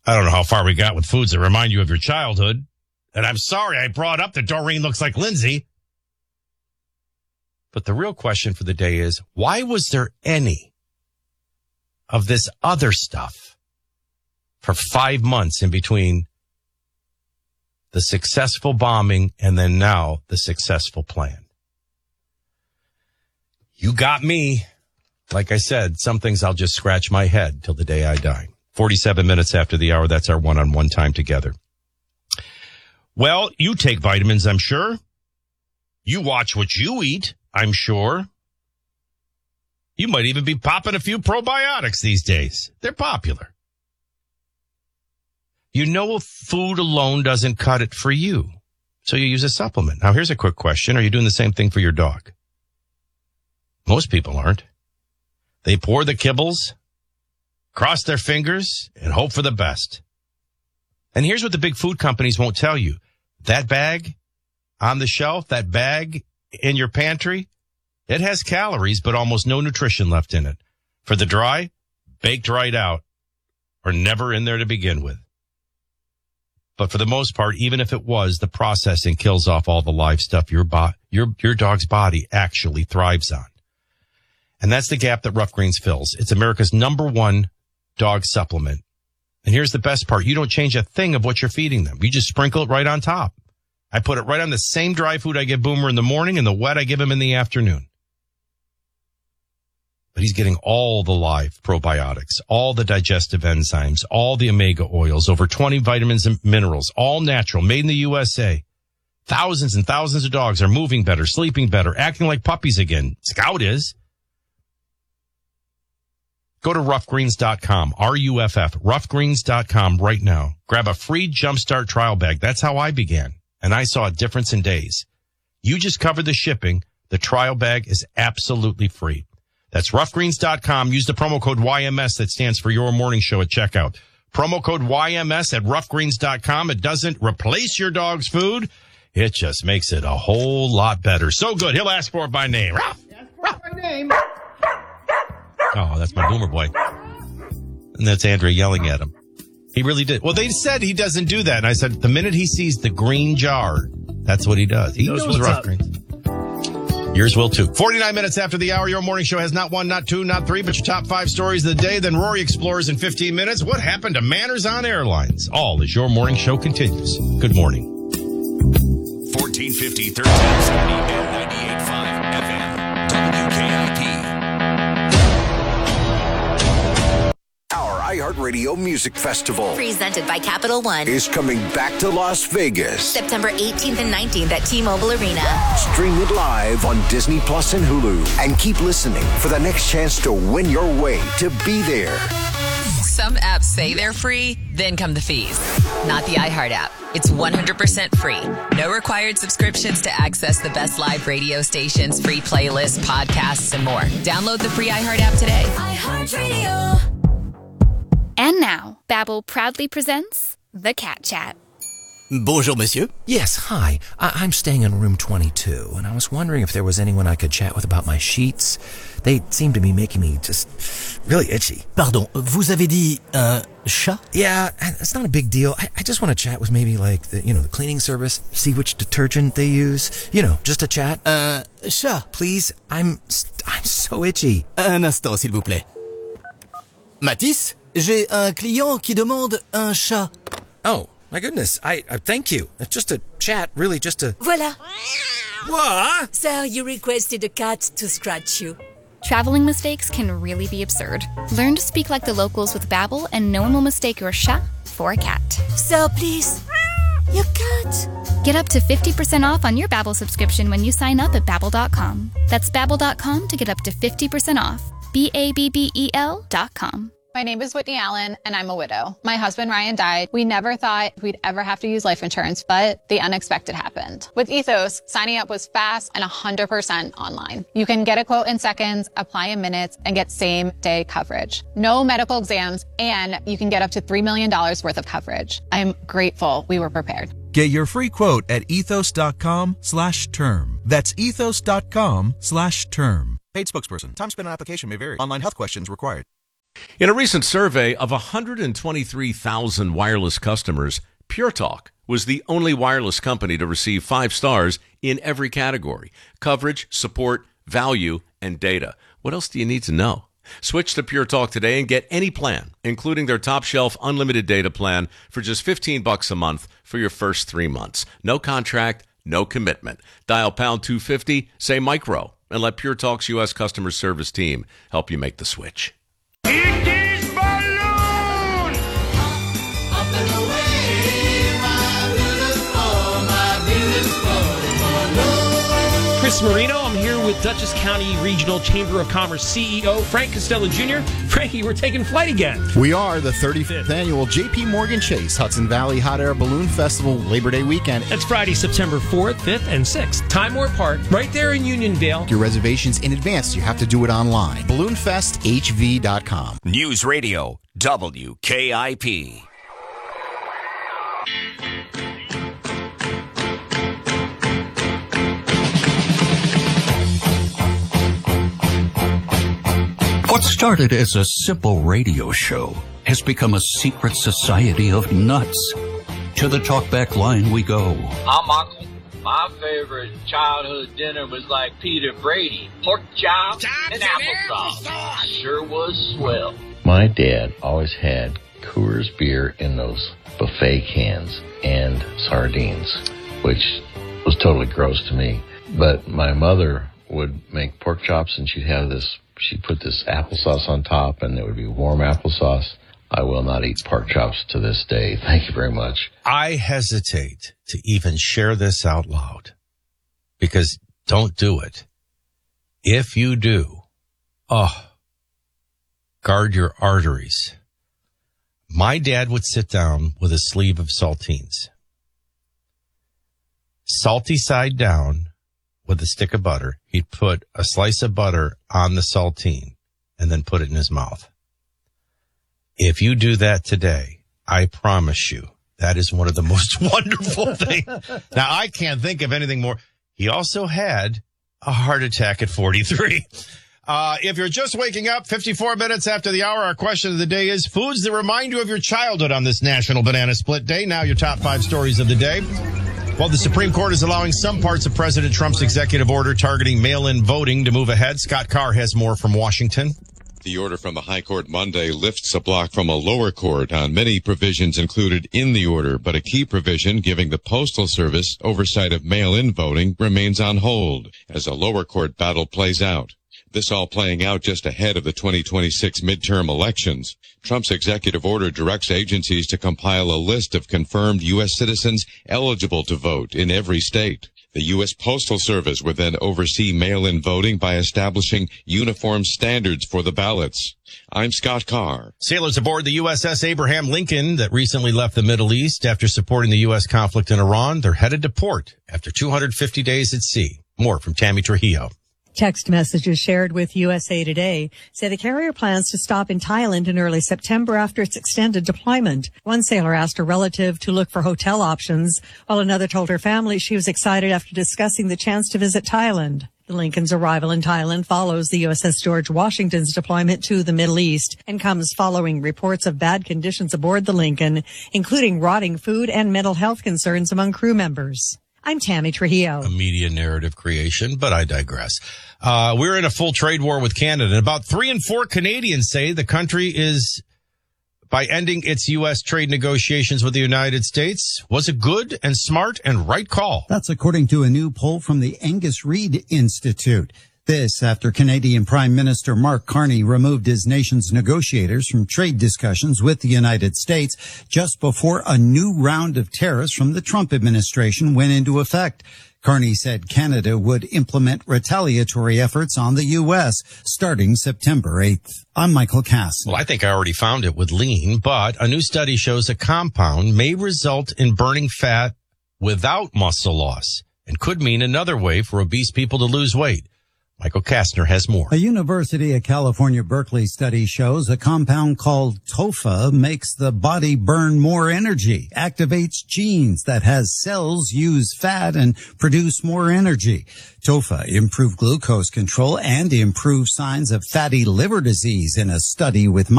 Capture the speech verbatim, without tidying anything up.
I don't know how far we got with foods that remind you of your childhood. And I'm sorry I brought up that Doreen looks like Lindsay. But the real question for the day is, why was there any of this other stuff for five months in between the successful bombing and then now the successful plan? You got me. Like I said, some things I'll just scratch my head till the day I die. forty-seven minutes after the hour, that's our one-on-one time together. Well, you take vitamins, I'm sure. You watch what you eat, I'm sure. You might even be popping a few probiotics these days. They're popular. You know food alone doesn't cut it for you, so you use a supplement. Now, here's a quick question. Are you doing the same thing for your dog? Most people aren't. They pour the kibbles, cross their fingers, and hope for the best. And here's what the big food companies won't tell you. That bag on the shelf, that bag in your pantry, it has calories, but almost no nutrition left in it. For the dry, baked right out, or never in there to begin with. But for the most part, even if it was, the processing kills off all the live stuff your bo- your your dog's body actually thrives on. And that's the gap that Rough Greens fills. It's America's number one dog supplement. And here's the best part. You don't change a thing of what you're feeding them. You just sprinkle it right on top. I put it right on the same dry food I give Boomer in the morning and the wet I give him in the afternoon. But he's getting all the live probiotics, all the digestive enzymes, all the omega oils, over twenty vitamins and minerals, all natural, made in the U S A. Thousands and thousands of dogs are moving better, sleeping better, acting like puppies again. Scout is. Go to rough greens dot com, R U F F, rough greens dot com right now. Grab a free Jumpstart trial bag. That's how I began, and I saw a difference in days. You just cover the shipping. The trial bag is absolutely free. That's rough greens dot com. Use the promo code Y M S that stands for Your Morning Show at checkout. Promo code Y M S at rough greens dot com. It doesn't replace your dog's food. It just makes it a whole lot better. So good. He'll ask for it by name. Ruff, ruff. By name. Oh, that's my Boomer boy. And that's Andrea yelling at him. He really did. Well, they said he doesn't do that. And I said, the minute he sees the green jar, that's what he does. He knows, knows Rough Greens. Yours will too. forty-nine minutes after the hour, your morning show has not one, not two, not three, but your top five stories of the day. Then Rory explores in fifteen minutes. What happened to manners on airlines? All as your morning show continues. Good morning. fourteen fifty, thirteen seventy, and ninety-eight point five F M. W K I P. Our iHeartRadio Music Festival, presented by Capital One, is coming back to Las Vegas. September eighteenth and nineteenth at T-Mobile Arena. Stream it live on Disney Plus and Hulu. And keep listening for the next chance to win your way to be there. Some apps say they're free, then come the fees. Not the iHeart app. It's one hundred percent free. No required subscriptions to access the best live radio stations, free playlists, podcasts, and more. Download the free iHeart app today. iHeartRadio. And now, Babbel proudly presents The Cat Chat. Bonjour, monsieur. Yes, hi. I- I'm staying in room twenty-two, and I was wondering if there was anyone I could chat with about my sheets. They seem to be making me just really itchy. Pardon, vous avez dit un chat? Yeah, it's not a big deal. I, I just want to chat with maybe like the, you know, the cleaning service, see which detergent they use. You know, just a chat. Un chat. Please, I'm I'm so itchy. Un instant, s'il vous plaît. Mathis, j'ai un client qui demande un chat. Oh, my goodness. I, I thank you. It's just a chat, really just a... Voila. What? Sir, you requested a cat to scratch you. Traveling mistakes can really be absurd. Learn to speak like the locals with Babbel, and no one will mistake your chat for a cat. Sir, please. Your cat. Get up to fifty percent off on your Babbel subscription when you sign up at Babbel dot com. That's Babbel dot com to get up to fifty percent off. B A B B E L dot com. My name is Whitney Allen, and I'm a widow. My husband, Ryan, died. We never thought we'd ever have to use life insurance, but the unexpected happened. With Ethos, signing up was fast and one hundred percent online. You can get a quote in seconds, apply in minutes, and get same-day coverage. No medical exams, and you can get up to three million dollars worth of coverage. I'm grateful we were prepared. Get your free quote at ethos dot com slash term. That's ethos dot com slash term. Paid spokesperson. Time spent on application may vary. Online health questions required. In a recent survey of one hundred twenty-three thousand wireless customers, Pure Talk was the only wireless company to receive five stars in every category: coverage, support, value, and data. What else do you need to know? Switch to Pure Talk today and get any plan, including their top shelf unlimited data plan for just fifteen bucks a month for your first three months. No contract, no commitment. Dial pound two fifty, say micro, and let Pure Talk's U S customer service team help you make the switch. It is balloon! Up and away, my beautiful, my beautiful balloon. Chris Marino, I'm here with Dutchess County Regional Chamber of Commerce C E O Frank Costello Junior Frankie, we're taking flight again. We are the thirty-fifth annual J P Morgan Chase Hudson Valley Hot Air Balloon Festival Labor Day weekend. That's Friday, September fourth, fifth, and sixth. Time Warner Park, right there in Uniondale. Your reservations in advance. You have to do it online. balloon fest h v dot com. News Radio, W K I P. What started as a simple radio show has become a secret society of nuts. To the talkback line we go. I'm Uncle. My favorite childhood dinner was like Peter Brady. Pork chops and applesauce. Sure was swell. My dad always had Coors beer in those buffet cans and sardines, which was totally gross to me. But my mother would make pork chops, and she'd have this, she'd put this applesauce on top, and it would be warm applesauce. I will not eat pork chops to this day. Thank you very much. I hesitate to even share this out loud because don't do it. If you do, oh, guard your arteries. My dad would sit down with a sleeve of saltines, salty side down with a stick of butter. He'd put a slice of butter on the saltine and then put it in his mouth. If you do that today, I promise you, that is one of the most wonderful things. Now, I can't think of anything more. He also had a heart attack at forty-three. Uh, if you're just waking up, fifty-four minutes after the hour, our question of the day is foods that remind you of your childhood on this National Banana Split Day. Now your top five stories of the day. Well, the Supreme Court is allowing some parts of President Trump's executive order targeting mail-in voting to move ahead. Scott Carr has more from Washington. The order from the High Court Monday lifts a block from a lower court on many provisions included in the order, but a key provision giving the Postal Service oversight of mail-in voting remains on hold as a lower court battle plays out. This all playing out just ahead of the twenty twenty-six midterm elections. Trump's executive order directs agencies to compile a list of confirmed U S citizens eligible to vote in every state. The U S Postal Service would then oversee mail-in voting by establishing uniform standards for the ballots. I'm Scott Carr. Sailors aboard the U S S Abraham Lincoln that recently left the Middle East after supporting the U S conflict in Iran, they're headed to port after two hundred fifty days at sea. More from Tammy Trujillo. Text messages shared with U S A Today say the carrier plans to stop in Thailand in early September after its extended deployment. One sailor asked a relative to look for hotel options, while another told her family she was excited after discussing the chance to visit Thailand. The Lincoln's arrival in Thailand follows the U S S George Washington's deployment to the Middle East and comes following reports of bad conditions aboard the Lincoln, including rotting food and mental health concerns among crew members. I'm Tammy Trujillo. A media narrative creation, but I digress. Uh, we're in a full trade war with Canada, and about three in four Canadians say the country is, by ending its U S trade negotiations with the United States, was a good and smart and right call. That's according to a new poll from the Angus Reid Institute. This after Canadian Prime Minister Mark Carney removed his nation's negotiators from trade discussions with the United States just before a new round of tariffs from the Trump administration went into effect. Carney said Canada would implement retaliatory efforts on the U S starting September eighth. I'm Michael Cass. Well, I think I already found it with lean, but a new study shows a compound may result in burning fat without muscle loss and could mean another way for obese people to lose weight. Michael Kastner has more. A University of California, Berkeley study shows a compound called TOFA makes the body burn more energy, activates genes that has cells use fat and produce more energy. TOFA improved glucose control and improved signs of fatty liver disease in a study with